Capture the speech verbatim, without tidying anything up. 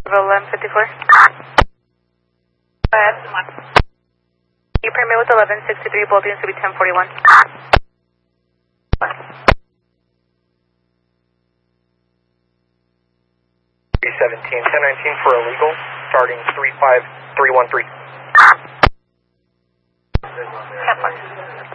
eleven fifty-four. Go ahead. You permit with eleven sixty-three, both units to be ten forty-one. three seventeen, ten nineteen for illegal, starting three five three one three. ten